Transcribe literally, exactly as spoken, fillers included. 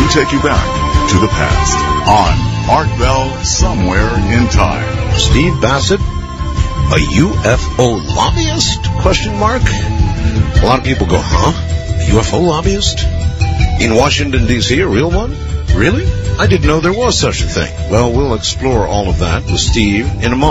we take you back to the past on Art Bell Somewhere in Time. Steve Bassett, a U F O lobbyist? Question mark. A lot of people go, huh? A U F O lobbyist? In Washington, D C, a real one? Really? I didn't know there was such a thing. Well, we'll explore all of that with Steve in a moment.